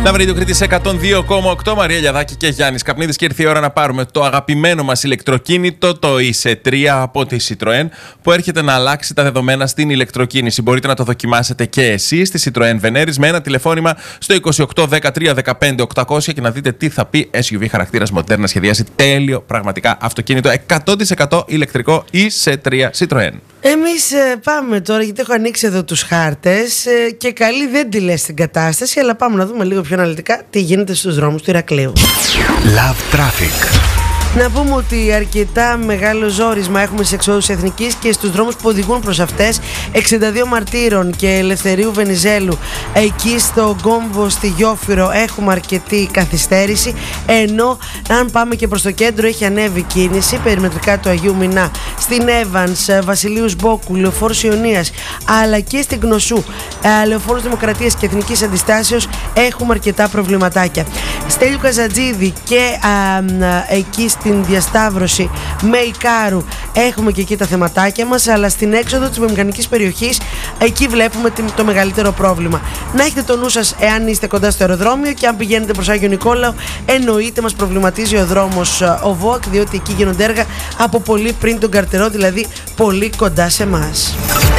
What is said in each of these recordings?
Λαυρίδιο Κρήτης 102,8. Μαρία Λιαδάκη και Γιάννης Καπνίδης. Και ήρθε η ώρα να πάρουμε το αγαπημένο μας ηλεκτροκίνητο, το ISE3 από τη Citroën, που έρχεται να αλλάξει τα δεδομένα στην ηλεκτροκίνηση. Μπορείτε να το δοκιμάσετε και εσείς στη Citroën Veneris με ένα τηλεφώνημα στο 28 13 15 800 και να δείτε τι θα πει SUV χαρακτήρας μοντέρνα να σχεδιάσει τέλειο πραγματικά αυτοκίνητο 100% ηλεκτρικό ISE3 Citroën. Εμείς πάμε τώρα, γιατί έχω ανοίξει εδώ τους χάρτες και καλή δεν τη λες την κατάσταση, αλλά πάμε να δούμε λίγο πιο αναλυτικά τι γίνεται στους δρόμους του Ηρακλείου. Love Traffic. Να πούμε ότι αρκετά μεγάλο ζόρισμα έχουμε στις εξόδους Εθνικής και στους δρόμους που οδηγούν προς αυτές. 62 Μαρτύρων και Ελευθερίου Βενιζέλου, εκεί στο Γκόμβο, στη Γιόφυρο, έχουμε αρκετή καθυστέρηση. Ενώ αν πάμε και προς το κέντρο, έχει ανέβει κίνηση περιμετρικά του Αγίου Μινά, στην Evans, Βασιλείου Μπόκου, Λεωφόρου Ιωνίας, αλλά και στην Γνωσού, Λεωφόρου Δημοκρατίας και Εθνικής Αντιστάσεως, έχουμε αρκετά προβληματάκια. Στέλιου Καζατζίδη και εκεί στην διασταύρωση με Ικάρου έχουμε και εκεί τα θεματάκια μας, αλλά στην έξοδο της βιομηχανικής περιοχής, εκεί βλέπουμε το μεγαλύτερο πρόβλημα. Να έχετε το νου σας εάν είστε κοντά στο αεροδρόμιο, και αν πηγαίνετε προς Άγιο Νικόλαο, εννοείται μας προβληματίζει ο δρόμος ο ΒΟΑΚ, διότι εκεί γίνονται έργα από πολύ πριν τον Καρτερό, δηλαδή πολύ κοντά σε εμάς.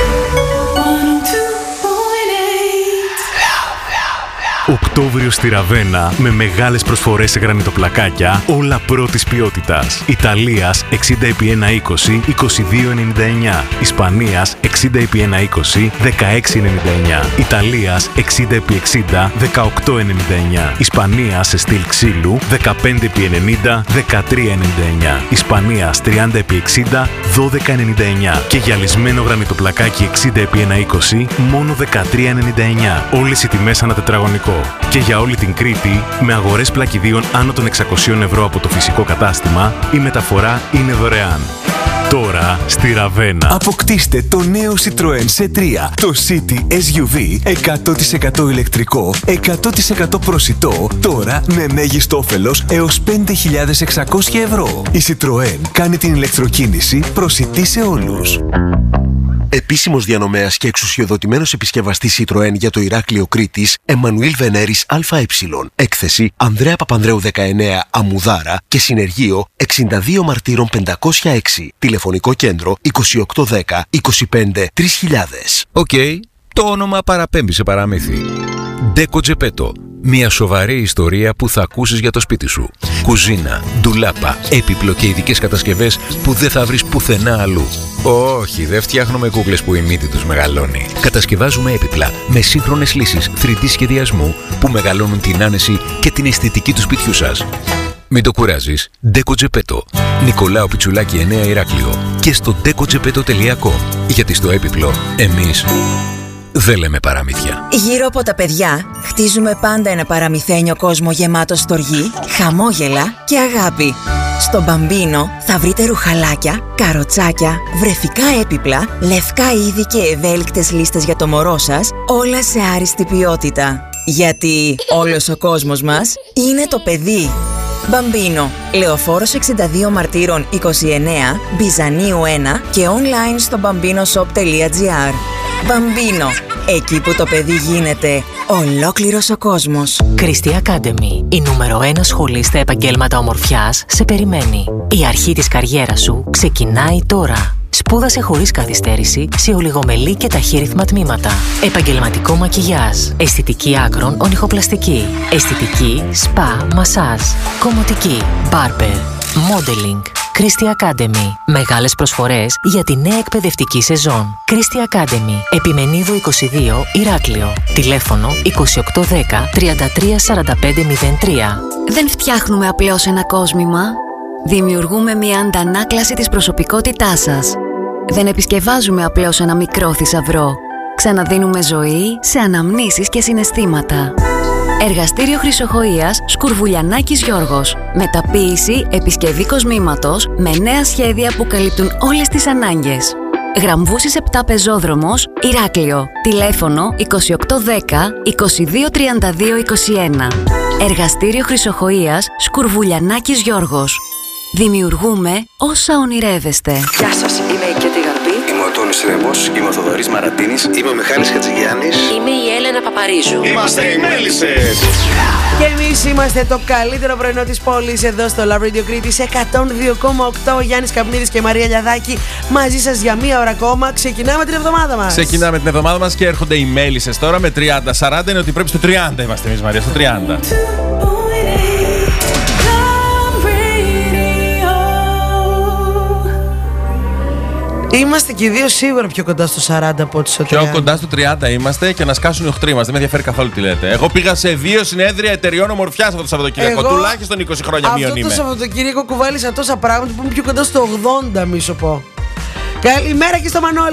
Οκτώβριο στη Ραβένα με μεγάλες προσφορές σε γρανιτοπλακάκια, όλα πρώτης ποιότητας. Ιταλίας 60x120, 22,99. Ισπανίας 60x120, 16,99. Ιταλίας 60x60, 18,99. Ισπανίας σε στυλ ξύλου 15x90, 13,99. Ισπανίας 30x60, 12,99. Και γυαλισμένο γρανιτοπλακάκι 60x120, μόνο 13,99. Όλες οι τιμές ανά τετραγωνικό. Και για όλη την Κρήτη, με αγορές πλακιδίων άνω των 600 ευρώ από το φυσικό κατάστημα, η μεταφορά είναι δωρεάν. Τώρα στη Ραβένα. Αποκτήστε το νέο Citroën C3, το City SUV 100% ηλεκτρικό, 100% προσιτό, τώρα με μέγιστο όφελος έως 5.600 ευρώ. Η Citroën κάνει την ηλεκτροκίνηση προσιτή σε όλους. Επίσημος διανομέας και εξουσιοδοτημένος επισκευαστής Citroën για το Ηράκλειο Κρήτης, Εμμανουήλ Βενέρης ΑΕ. Έκθεση Ανδρέα Παπανδρέου 19, Αμμουδάρα, και συνεργείο 62 Μαρτύρων 506. Τηλεφωνικό κέντρο 2810 25 3000. Οκ, το όνομα παραπέμπει σε παραμύθι. Deco Geppetto. Μια σοβαρή ιστορία που θα ακούσεις για το σπίτι σου. Κουζίνα, ντουλάπα, έπιπλο και ειδικές κατασκευές που δεν θα βρεις πουθενά αλλού. Όχι, δεν φτιάχνουμε κούκλες που η μύτη τους μεγαλώνει. Κατασκευάζουμε έπιπλα με σύγχρονες λύσεις 3D σχεδιασμού που μεγαλώνουν την άνεση και την αισθητική του σπιτιού σας. Μην το κουράζεις. Deco Geppetto. Νικολάου Πιτσουλάκη 9 Ηράκλειο. Και στο decogepetto.com. Γιατί στο έπιπλο εμείς δεν λέμε παραμύθια. Γύρω από τα παιδιά χτίζουμε πάντα ένα παραμυθένιο κόσμο γεμάτο στοργή, χαμόγελα και αγάπη. Στο Μπαμπίνο θα βρείτε ρουχαλάκια, καροτσάκια, βρεφικά έπιπλα, λευκά είδη και ευέλικτες λίστες για το μωρό σας, όλα σε άριστη ποιότητα. Γιατί όλος ο κόσμος μας είναι το παιδί. Μπαμπίνο, Λεωφόρος 62 Μαρτύρων 29, Μπιζανίου 1 και online στο bambinoshop.gr. Μπαμπίνο, εκεί που το παιδί γίνεται ολόκληρος ο κόσμος. Christie Academy, η νούμερο 1 σχολή στα επαγγέλματα ομορφιάς, σε περιμένει. Η αρχή της καριέρας σου ξεκινάει τώρα. Σπούδασε χωρίς καθυστέρηση σε ολιγομελή και ταχύρυθμα τμήματα. Επαγγελματικό μακιγιάζ, αισθητική άκρων ονυχοπλαστική, αισθητική, σπα, μασάζ, κομμωτική, μπάρμπερ, modeling. Christie Academy. Μεγάλες προσφορές για τη νέα εκπαιδευτική σεζόν. Christie Academy. Επιμενίδου 22, Ηράκλειο. Τηλέφωνο 2810 33 45 03. Δεν φτιάχνουμε απλώς ένα κόσμημα. Δημιουργούμε μια αντανάκλαση της προσωπικότητάς σας. Δεν επισκευάζουμε απλώς ένα μικρό θησαυρό. Ξαναδίνουμε ζωή σε αναμνήσεις και συναισθήματα. Εργαστήριο Χρυσοχοΐας Σκουρβουλιανάκης Γιώργος. Μεταποίηση, επισκευή κοσμήματος με νέα σχέδια που καλύπτουν όλες τις ανάγκες. Γραμβούσης 7 Πεζόδρομος, Ηράκλειο. Τηλέφωνο 2810 2232 21. Εργαστήριο Χρυσοχοΐας Σκουρβουλιανάκης Γιώργος. Δημιουργούμε όσα ονειρεύεστε. Γεια σας, είμαι η Κέτη Γαρμπή. Είμαι ο Τόνης Θανάσης Ρέμος, είμαι ο Θοδωρής Μαρατίνης, είμαι ο Μιχάλης Χατζηγιάννης, είμαι η Έλενα Παπαρίζου. Είμαστε οι Μέλισσες. Και εμείς είμαστε το καλύτερο πρωινό της πόλης εδώ στο Love Radio Κρήτης 102,8. Γιάννης Καπνίδης και Μαρία Λιαδάκη μαζί σας για μία ώρα ακόμα. Ξεκινάμε την εβδομάδα μας. Ξεκινάμε την εβδομάδα μας και έρχονται οι Μέλισσες τώρα με 30-40. Είναι ότι πρέπει στο 30 είμαστε εμείς, Μαρία, στο 30. Είμαστε και οι δύο σίγουρα πιο κοντά στο 40 από ό,τι στο 30. Πιο κοντά στο 30 είμαστε και να σκάσουν οι οχτροί μας. Δεν με ενδιαφέρει καθόλου τι λέτε. Εγώ πήγα σε 2 συνέδρια εταιριών ομορφιάς αυτό το Σαββατοκύριακο. Τουλάχιστον 20 χρόνια μείον είμαι. Αυτό το Σαββατοκύριακο κουβάλισα τόσα πράγματα που είμαι πιο κοντά στο 80, μη σου πω. Καλημέρα και στο Μανώλη.